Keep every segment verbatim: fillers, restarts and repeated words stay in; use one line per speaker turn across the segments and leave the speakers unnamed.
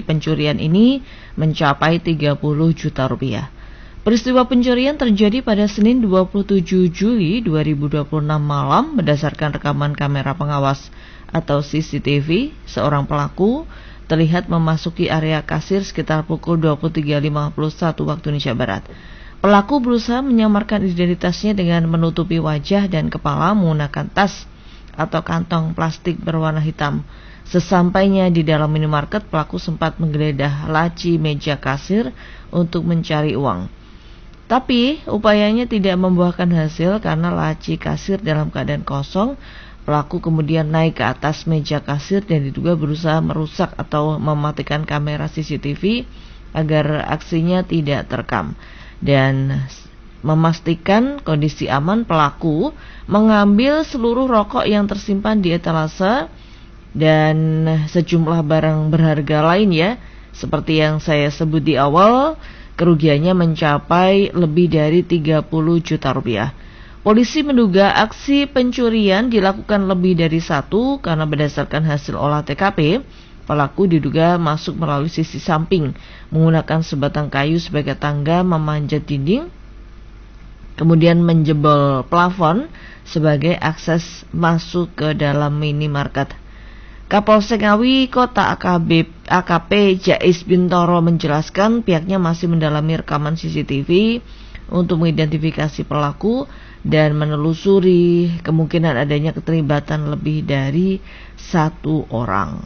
pencurian ini mencapai tiga puluh juta rupiah. Peristiwa pencurian terjadi pada Senin dua puluh tujuh Juli dua ribu dua puluh enam malam berdasarkan rekaman kamera pengawas atau C C T V. Seorang pelaku terlihat memasuki area kasir sekitar pukul dua puluh tiga lima puluh satu waktu Indonesia Barat. Pelaku berusaha menyamarkan identitasnya dengan menutupi wajah dan kepala menggunakan tas atau kantong plastik berwarna hitam. Sesampainya di dalam minimarket, pelaku sempat menggeledah laci meja kasir untuk mencari uang. Tapi upayanya tidak membuahkan hasil karena laci kasir dalam keadaan kosong. Pelaku kemudian naik ke atas meja kasir dan diduga berusaha merusak atau mematikan kamera C C T V agar aksinya tidak terekam. Dan memastikan kondisi aman, pelaku mengambil seluruh rokok yang tersimpan di etalase dan sejumlah barang berharga lain ya. Seperti yang saya sebut di awal, kerugiannya mencapai lebih dari tiga puluh juta rupiah. Polisi menduga aksi pencurian dilakukan lebih dari satu karena berdasarkan hasil olah T K P, pelaku diduga masuk melalui sisi samping menggunakan sebatang kayu sebagai tangga memanjat dinding, kemudian menjebol plafon sebagai akses masuk ke dalam minimarket. Kapolsek Ngawi Kota A K P Jais Bintoro menjelaskan pihaknya masih mendalami rekaman C C T V untuk mengidentifikasi pelaku dan menelusuri kemungkinan adanya keterlibatan lebih dari satu orang.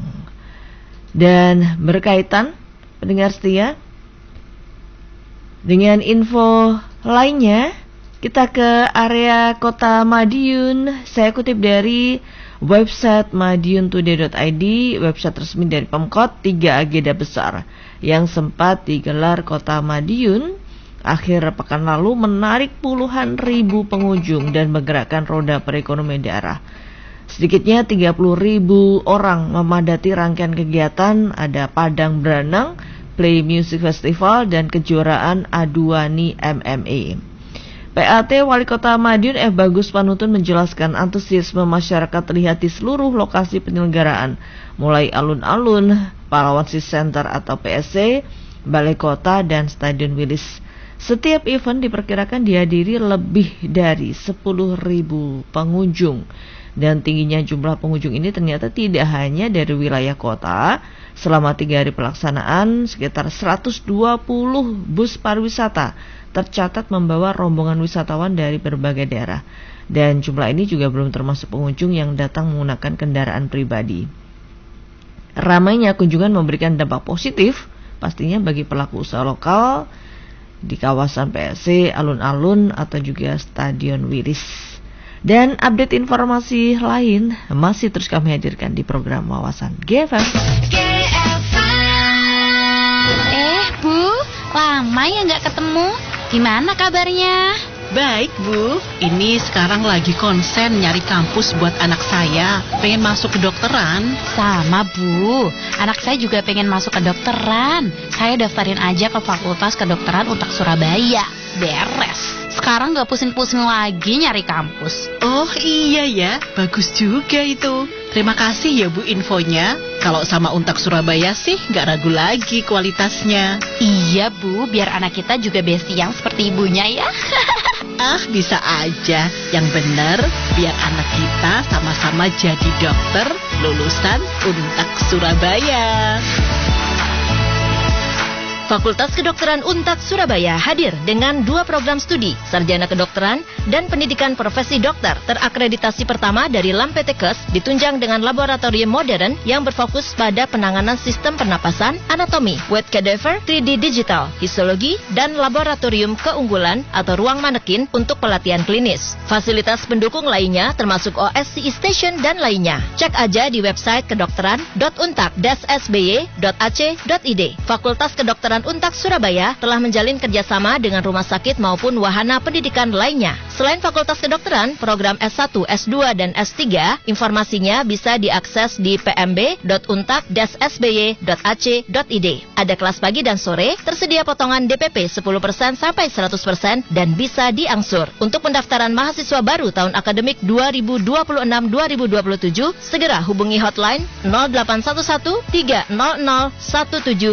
Dan berkaitan pendengar setia dengan info lainnya, kita ke area Kota Madiun. Saya kutip dari website madiun today dot i d, website resmi dari Pemkot. Tiga agenda besar yang sempat digelar Kota Madiun akhir pekan lalu menarik puluhan ribu pengunjung dan menggerakkan roda perekonomian daerah. Sedikitnya tiga puluh ribu orang memadati rangkaian kegiatan, ada padang berenang, play music festival, dan kejuaraan Aduani M M A. P A T Wali Kota Madiun F. Bagus Panutun menjelaskan antusiasme masyarakat terlihat di seluruh lokasi penyelenggaraan, mulai alun-alun, Pahlawan Center atau P S C, Balai Kota, dan Stadion Wilis. Setiap event diperkirakan dihadiri lebih dari sepuluh ribu pengunjung. Dan tingginya jumlah pengunjung ini ternyata tidak hanya dari wilayah kota. Selama tiga hari pelaksanaan, sekitar seratus dua puluh bus pariwisata tercatat membawa rombongan wisatawan dari berbagai daerah. Dan jumlah ini juga belum termasuk pengunjung yang datang menggunakan kendaraan pribadi. Ramainya kunjungan memberikan dampak positif pastinya bagi pelaku usaha lokal di kawasan P S C, alun-alun, atau juga Stadion Wilis. Dan update informasi lain masih terus kami hadirkan di program Wawasan G F M. G F M.
Eh Bu, lama ya nggak ketemu. Gimana kabarnya?
Baik Bu, ini sekarang lagi konsen nyari kampus buat anak saya. Pengen masuk ke dokteran.
Sama Bu, anak saya juga pengen masuk ke dokteran. Saya daftarin aja ke Fakultas Kedokteran Untak Surabaya. Beres. Sekarang gak pusing-pusing lagi nyari kampus.
Oh iya ya, bagus juga itu. Terima kasih ya Bu infonya. Kalau sama Untak Surabaya sih gak ragu lagi kualitasnya.
Iya Bu, biar anak kita juga bestiang seperti ibunya ya.
Ah, bisa aja. Yang benar, biar anak kita sama-sama jadi dokter lulusan Untak Surabaya.
Fakultas Kedokteran Untak Surabaya hadir dengan dua program studi, Sarjana Kedokteran dan Pendidikan Profesi Dokter terakreditasi pertama dari L A M P T K E S, ditunjang dengan laboratorium modern yang berfokus pada penanganan sistem pernapasan, anatomi, wet cadaver, tiga D digital, histologi, dan laboratorium keunggulan atau ruang manekin untuk pelatihan klinis. Fasilitas pendukung lainnya termasuk O S C E Station dan lainnya. Cek aja di website kedokteran dot untak dash s b y dot a c dot i d. Fakultas Kedokteran Untak Surabaya telah menjalin kerjasama dengan rumah sakit maupun wahana pendidikan lainnya. Selain Fakultas Kedokteran, program S satu, S dua, dan S tiga, informasinya bisa diakses di p m b dot untak dash s b y dot a c dot i d. Ada kelas pagi dan sore, tersedia potongan D P P sepuluh persen sampai seratus persen dan bisa diangsur. Untuk pendaftaran mahasiswa baru tahun akademik dua ribu dua puluh enam dua ribu dua puluh tujuh, segera hubungi hotline nol delapan satu satu tiga nol nol satu tujuh